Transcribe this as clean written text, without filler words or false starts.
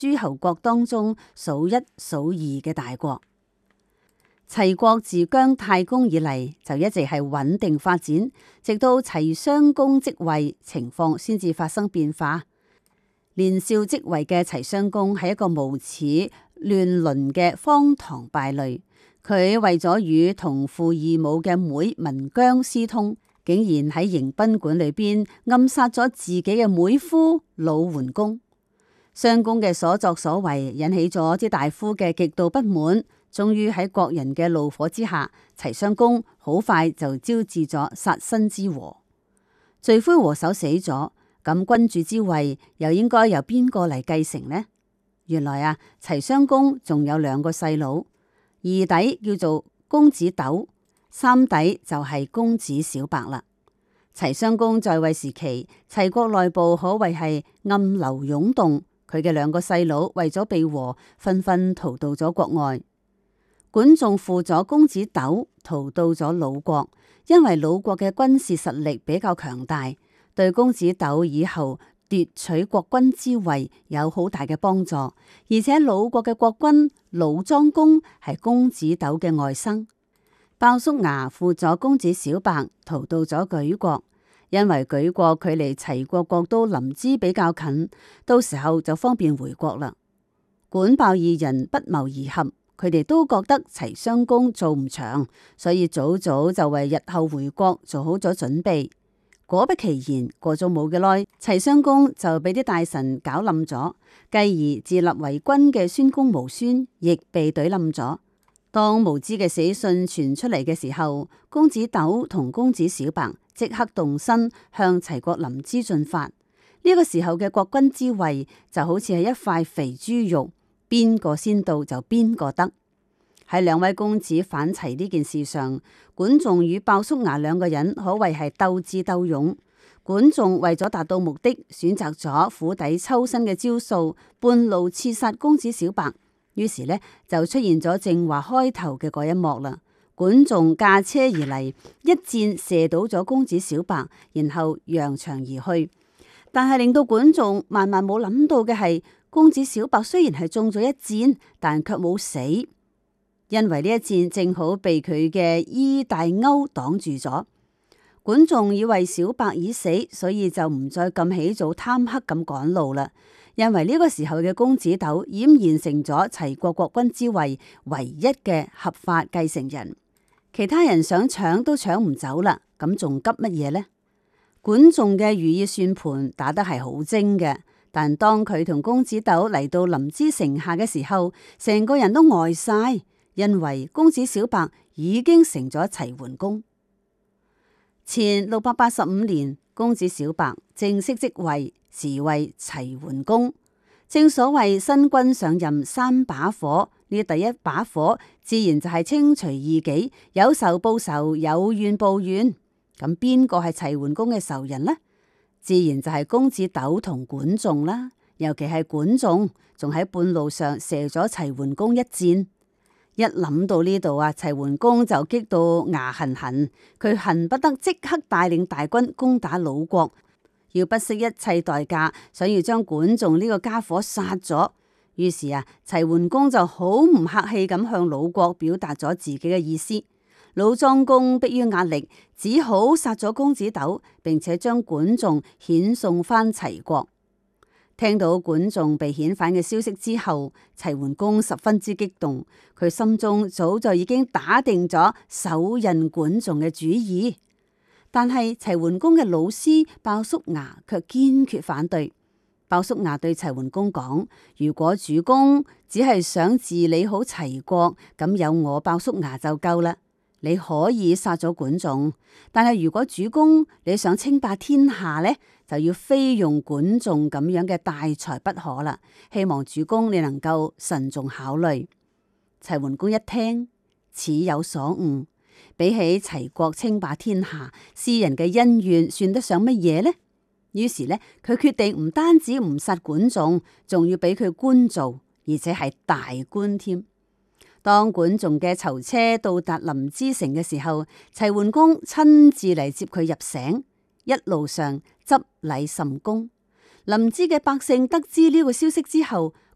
諸侯國當中數一數二嘅大國。齊國自姜太公以嚟就一直係穩定發展，直到齊襄公即位，情況先至發生變化。年少即位嘅齊襄公係一個無恥亂倫嘅荒唐敗類，佢為咗與同父異母嘅妹文姜私通，竟然喺迎賓館裏邊暗殺咗自己嘅妹夫魯桓公。襄公嘅所作所為引起咗啲大夫嘅極度不滿。終於喺國人嘅怒火之下，齊襄公好快就招致咗殺身之禍。罪魁禍首死咗，咁君主之位又應該由邊個嚟繼承呢？原來齊襄公仲有兩個細佬，二弟叫做公子糾，三弟就係公子小白啦。齊襄公在位時期，齊國內部可謂係暗流湧動，佢嘅兩個細佬為咗避禍，紛紛逃到咗國外。管仲輔佐公子糾逃到咗魯國，因為魯國嘅軍事實力比較強大，對公子糾以後奪取國君之位有好大嘅幫助。而且魯國嘅國君魯莊公係公子糾嘅外甥。鮑叔牙輔佐公子小白逃到咗莒國，因為莒國距離齊國國都臨淄比較近，到時候就方便回國啦。管鮑二人不謀而合。佢哋都覺得齊襄公做唔長，所以早早就為日後回國做好咗準備。果不其然，過咗冇幾耐，齊襄公就俾啲大臣搞冧咗，繼而自立為君嘅宣公毛孫亦被懟冧咗。當無知嘅死訊傳出嚟嘅時候，公子糾同公子小白即刻動身向齊國臨淄進發。呢個時候嘅國君之位就好似係一塊肥豬肉。邊個先到就邊個得。喺兩位公子反齊呢件事上，管仲與鮑叔牙兩個人可謂係鬥智鬥勇。管仲為咗達到目的，選擇咗釜底抽薪嘅招數，半路刺殺公子小白。於是呢，就出現咗正話開頭嘅嗰一幕啦。管仲駕車而嚟，一箭射倒咗公子小白，然後揚長而去。但係令到管仲萬萬冇諗到嘅係，公子小白雖然係中咗一箭，但卻冇死，因為呢一箭正好被佢嘅衣帶鈎擋住咗。管仲以為小白已死，所以就唔再咁起早貪黑咁趕路啦。因為呢個時候嘅公子糾已經完成咗齊國國君之位唯一嘅合法繼承人，其他人想搶都搶唔走啦，咁仲急乜嘢呢？管仲嘅如意算盤打得係好精嘅。但當佢同公子糾嚟到臨淄城下嘅時候，成個人都呆晒，因為公子小白已經成咗齊桓公。前685年，公子小白正式即位，時為齊桓公。正所謂新君上任三把火，呢第一把火自然就係清除異己，有仇報仇，有怨報怨。咁邊個係齊桓公嘅仇人呢？自然就係公子糾同管仲啦，尤其係管仲，仲喺半路上射咗齊桓公一箭。一諗到呢度齊桓公就激到牙痕痕，佢恨不得即刻帶領大軍攻打魯國，要不惜一切代價，想要將管仲呢個家伙殺咗。於是齊桓公就好唔客氣咁向魯國表達咗自己嘅意思。魯莊公迫於壓力，只好殺咗公子糾，並且將管仲遣送翻齊國。聽到管仲被遣返嘅消息之後，齊桓公十分之激動，佢心中早就已經打定咗手刃管仲嘅主意。但係齊桓公嘅老師鮑叔牙卻堅決反對。鮑叔牙對齊桓公講：如果主公只係想治理好齊國，咁有我鮑叔牙就夠啦。你可以殺咗管仲，但係如果主公你想稱霸天下呢，就要非用管仲咁樣嘅大才不可啦。希望主公你能夠慎重考慮。齊桓公一聽，似有所悟，比起齊國稱霸天下，私人嘅恩怨算得上乜嘢呢？於是呢，佢決定唔單止唔殺管仲，仲要俾佢官做，而且係大官添。當管仲嘅囚車到達臨淄城嘅時候，齊桓公親自嚟接佢入城，一路上執禮甚恭。臨淄嘅百姓得知呢個消息之後，